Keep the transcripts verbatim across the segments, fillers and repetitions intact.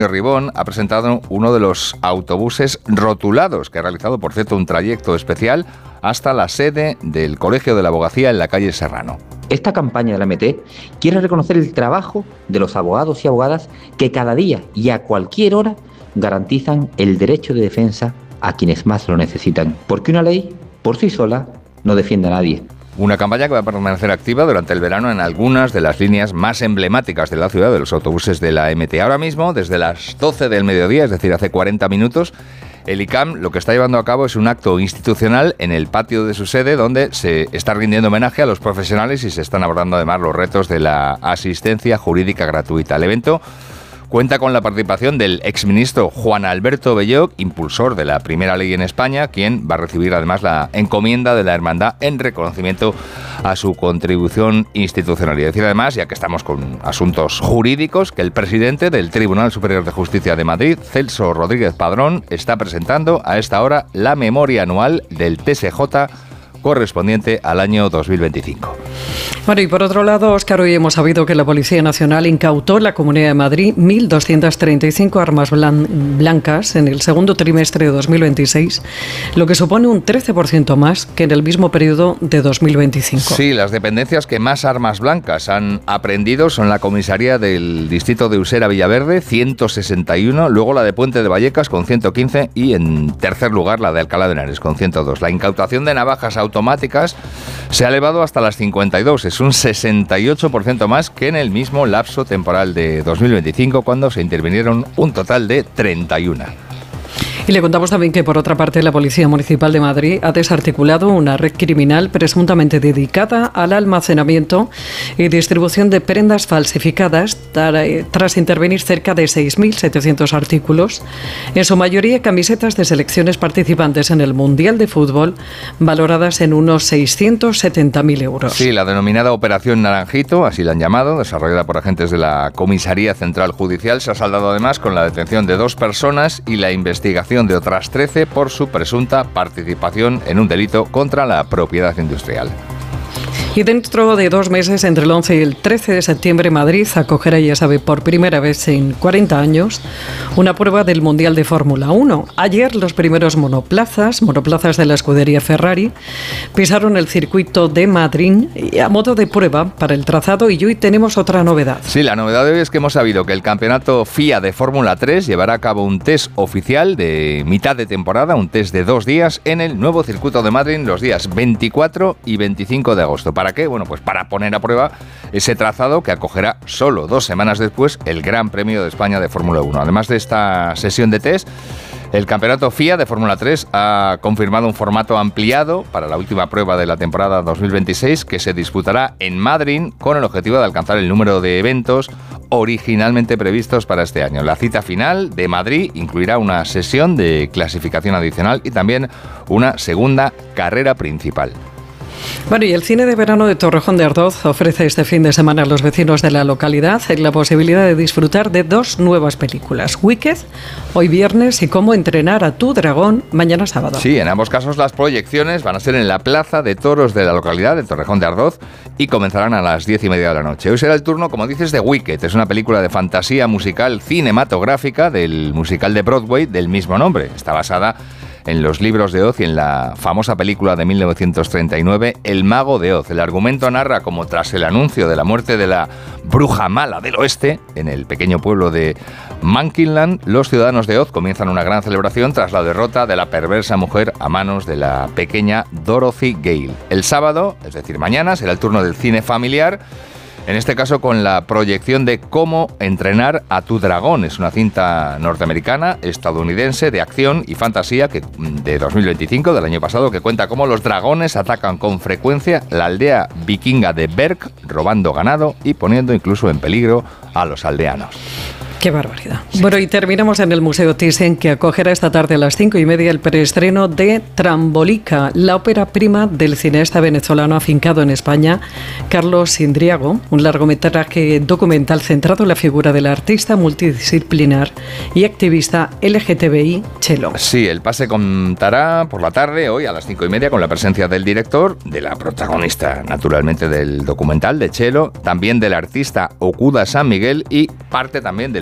Ribón ha presentado uno de los autobuses rotulados, que ha realizado, por cierto, un trayecto especial hasta la sede del Colegio de la Abogacía en la calle Serrano. Esta campaña de la M T quiere reconocer el trabajo de los abogados y abogadas que cada día y a cualquier hora garantizan el derecho de defensa a quienes más lo necesitan, porque una ley, por sí sola, no defiende a nadie. Una campaña que va a permanecer activa durante el verano en algunas de las líneas más emblemáticas de la ciudad, de los autobuses de la M T. Ahora mismo, desde las doce del mediodía, es decir, hace cuarenta minutos, el I C A M lo que está llevando a cabo es un acto institucional en el patio de su sede, donde se está rindiendo homenaje a los profesionales y se están abordando además los retos de la asistencia jurídica gratuita. El evento cuenta con la participación del exministro Juan Alberto Belloc, impulsor de la primera ley en España, quien va a recibir además la encomienda de la Hermandad en reconocimiento a su contribución institucional. Y decir además, ya que estamos con asuntos jurídicos, que el presidente del Tribunal Superior de Justicia de Madrid, Celso Rodríguez Padrón, está presentando a esta hora la memoria anual del T S J correspondiente al año dos mil veinticinco. Bueno, y por otro lado, Óscar, hoy hemos sabido que la Policía Nacional incautó en la Comunidad de Madrid mil doscientas treinta y cinco armas blan- blancas en el segundo trimestre de dos mil veintiséis, lo que supone un trece por ciento más que en el mismo periodo de dos mil veinticinco. Sí, las dependencias que más armas blancas han aprehendido son la comisaría del distrito de Usera Villaverde, ciento sesenta y uno, luego la de Puente de Vallecas con ciento quince y en tercer lugar la de Alcalá de Henares con ciento dos. La incautación de navajas automáticas se ha elevado hasta las cincuenta y dos, es un sesenta y ocho por ciento más que en el mismo lapso temporal de dos mil veinticinco, cuando se intervinieron un total de treinta y uno. Y le contamos también que, por otra parte, la Policía Municipal de Madrid ha desarticulado una red criminal presuntamente dedicada al almacenamiento y distribución de prendas falsificadas tras intervenir cerca de seis mil setecientos artículos, en su mayoría camisetas de selecciones participantes en el Mundial de Fútbol, valoradas en unos seiscientos setenta mil euros. Sí, la denominada Operación Naranjito, así la han llamado, desarrollada por agentes de la Comisaría Central Judicial, se ha saldado además con la detención de dos personas y la investigación de otras trece por su presunta participación en un delito contra la propiedad industrial. Y dentro de dos meses, entre el once y el trece de septiembre, Madrid acogerá, ya sabe, por primera vez en cuarenta años, una prueba del Mundial de Fórmula uno. Ayer los primeros monoplazas, monoplazas de la escudería Ferrari, pisaron el circuito de Madrid a modo de prueba para el trazado, y hoy tenemos otra novedad. Sí, la novedad de hoy es que hemos sabido que el campeonato F I A de Fórmula tres llevará a cabo un test oficial de mitad de temporada, un test de dos días en el nuevo circuito de Madrid los días veinticuatro y veinticinco de agosto. ¿Para qué? Bueno, pues para poner a prueba ese trazado que acogerá solo dos semanas después el Gran Premio de España de Fórmula uno. Además de esta sesión de test, el campeonato F I A de Fórmula tres ha confirmado un formato ampliado para la última prueba de la temporada dos mil veintiséis, que se disputará en Madrid con el objetivo de alcanzar el número de eventos originalmente previstos para este año. La cita final de Madrid incluirá una sesión de clasificación adicional y también una segunda carrera principal. Bueno, y el cine de verano de Torrejón de Ardoz ofrece este fin de semana a los vecinos de la localidad la posibilidad de disfrutar de dos nuevas películas: Wicked, hoy viernes, y Cómo entrenar a tu dragón, mañana sábado. Sí, en ambos casos las proyecciones van a ser en la Plaza de Toros de la localidad de Torrejón de Ardoz y comenzarán a las diez y media de la noche. Hoy será el turno, como dices, de Wicked. Es una película de fantasía musical cinematográfica del musical de Broadway del mismo nombre. Está basada en los libros de Oz y en la famosa película de mil novecientos treinta y nueve, El Mago de Oz. El argumento narra cómo, tras el anuncio de la muerte de la bruja mala del oeste, en el pequeño pueblo de Monkeyland, los ciudadanos de Oz comienzan una gran celebración tras la derrota de la perversa mujer a manos de la pequeña Dorothy Gale. El sábado, es decir, mañana, será el turno del cine familiar, en este caso con la proyección de Cómo entrenar a tu dragón. Es una cinta norteamericana, estadounidense, de acción y fantasía que, de dos mil veinticinco, del año pasado, que cuenta cómo los dragones atacan con frecuencia la aldea vikinga de Berg, robando ganado y poniendo incluso en peligro a los aldeanos. ¡Qué barbaridad! Sí. Bueno, y terminamos en el Museo Thyssen, que acogerá esta tarde a las cinco y media el preestreno de Trambolica, la ópera prima del cineasta venezolano afincado en España, Carlos Indriago, un largometraje documental centrado en la figura del artista multidisciplinar y activista L G T B I, Chelo. Sí, el pase contará por la tarde, hoy a las cinco y media, con la presencia del director, de la protagonista, naturalmente, del documental, de Chelo, también del artista Okuda San Miguel y parte también del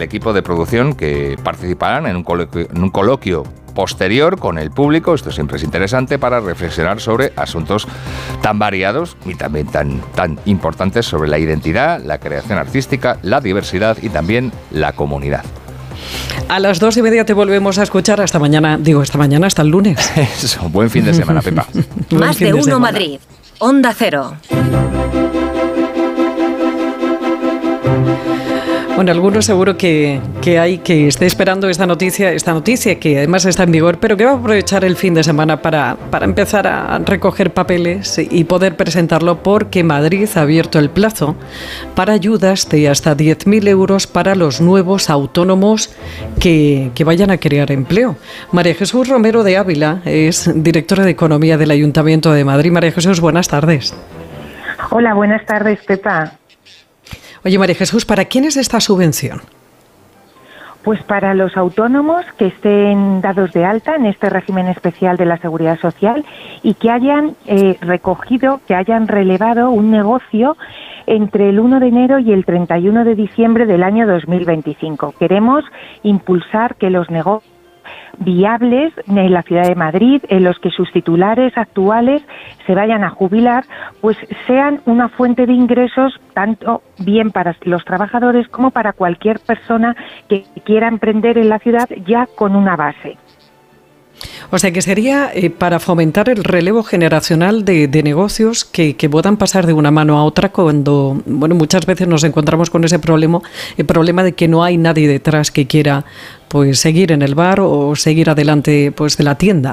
equipo de producción que participarán en un coloquio, en un coloquio posterior con el público. Esto siempre es interesante para reflexionar sobre asuntos tan variados y también tan, tan importantes sobre la identidad, la creación artística, la diversidad y también la comunidad. A las dos y media te volvemos a escuchar. Hasta mañana, digo, esta mañana, hasta el lunes. Eso, buen fin de semana, Pepa. Más de uno Madrid. Onda Cero. Bueno, algunos seguro que, que hay que esté esperando esta noticia, esta noticia que además está en vigor, pero que va a aprovechar el fin de semana para, para empezar a recoger papeles y poder presentarlo, porque Madrid ha abierto el plazo para ayudas de hasta diez mil euros para los nuevos autónomos que, que vayan a crear empleo. María Jesús Romero de Ávila es directora de Economía del Ayuntamiento de Madrid. María Jesús, buenas tardes. Hola, buenas tardes, Pepa. Oye, María Jesús, ¿para quién es esta subvención? Pues para los autónomos que estén dados de alta en este régimen especial de la Seguridad Social y que hayan eh, recogido, que hayan relevado un negocio entre el uno de enero y el treinta y uno de diciembre del año dos mil veinticinco. Queremos impulsar que los negocios viables en la ciudad de Madrid, en los que sus titulares actuales se vayan a jubilar, pues sean una fuente de ingresos tanto bien para los trabajadores como para cualquier persona que quiera emprender en la ciudad ya con una base. O sea que sería eh, para fomentar el relevo generacional de, de negocios que, que puedan pasar de una mano a otra cuando, bueno, muchas veces nos encontramos con ese problema, el problema de que no hay nadie detrás que quiera pues seguir en el bar o seguir adelante pues de la tienda.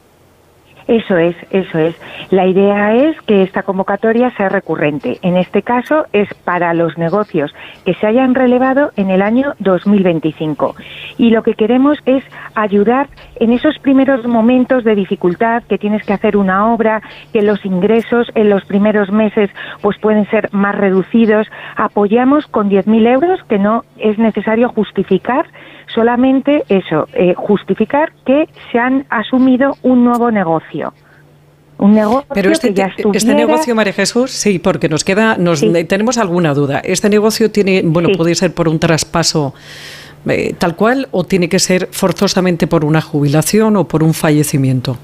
Eso es, eso es. La idea es que esta convocatoria sea recurrente. En este caso es para los negocios que se hayan relevado en el año dos mil veinticinco. Y lo que queremos es ayudar en esos primeros momentos de dificultad, que tienes que hacer una obra, que los ingresos en los primeros meses pues pueden ser más reducidos. Apoyamos con diez mil euros, que no es necesario justificar, solamente eso, eh, justificar que se han asumido un nuevo negocio. Un negocio Pero este, que ya estuviera... este negocio, María Jesús, sí, porque nos queda, nos sí. tenemos alguna duda. Este negocio tiene, bueno, sí. puede ser por un traspaso eh, tal cual, o tiene que ser forzosamente por una jubilación o por un fallecimiento.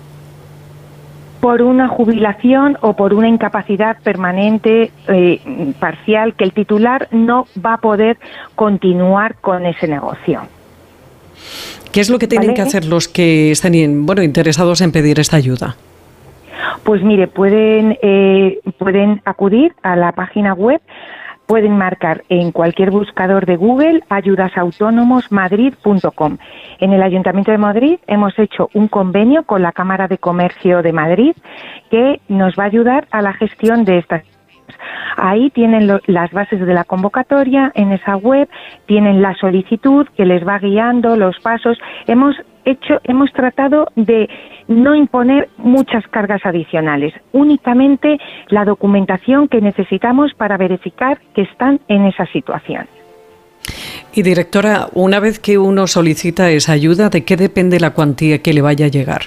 Por una jubilación o por una incapacidad permanente eh, parcial, que el titular no va a poder continuar con ese negocio. ¿Qué es lo que tienen ¿Vale? que hacer los que estén bueno, interesados en pedir esta ayuda? Pues mire, pueden, eh, pueden acudir a la página web, pueden marcar en cualquier buscador de Google ayudas autónomos madrid punto com. En el Ayuntamiento de Madrid hemos hecho un convenio con la Cámara de Comercio de Madrid que nos va a ayudar a la gestión de estas. Ahí tienen lo, las bases de la convocatoria, en esa web tienen la solicitud que les va guiando los pasos. Hemos hecho, hemos tratado de no imponer muchas cargas adicionales, únicamente la documentación que necesitamos para verificar que están en esa situación. Y directora, una vez que uno solicita esa ayuda, ¿de qué depende la cuantía que le vaya a llegar?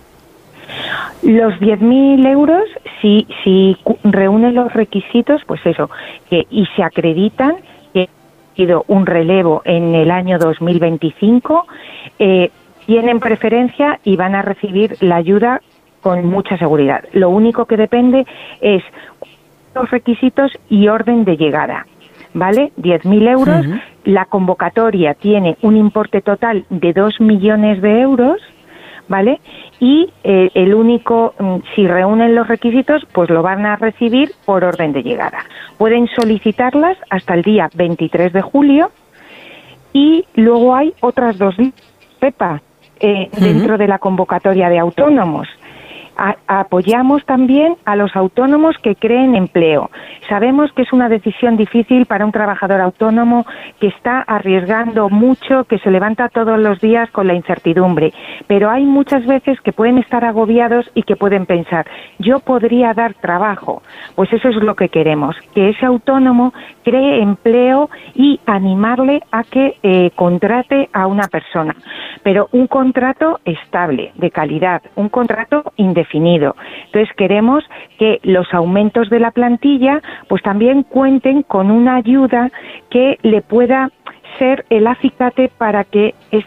Los diez mil euros, si, si reúnen los requisitos, pues eso, que, y se acreditan que ha sido un relevo en el año dos mil veinticinco, eh, tienen preferencia y van a recibir la ayuda con mucha seguridad. Lo único que depende es los requisitos y orden de llegada, ¿vale? diez mil euros, uh-huh. La convocatoria tiene un importe total de dos millones de euros, ¿vale? Y eh, el único, si reúnen los requisitos, pues lo van a recibir por orden de llegada. Pueden solicitarlas hasta el día veintitrés de julio y luego hay otras dos, Pepa, eh, uh-huh. dentro de la convocatoria de autónomos. A, apoyamos también a los autónomos que creen empleo. Sabemos que es una decisión difícil para un trabajador autónomo que está arriesgando mucho, que se levanta todos los días con la incertidumbre, pero hay muchas veces que pueden estar agobiados y que pueden pensar, yo podría dar trabajo. Pues eso es lo que queremos, que ese autónomo cree empleo y animarle a que eh, contrate a una persona, pero un contrato estable, de calidad, un contrato indefinido. indefinido. Entonces queremos que los aumentos de la plantilla pues también cuenten con una ayuda que le pueda ser el acicate para que es,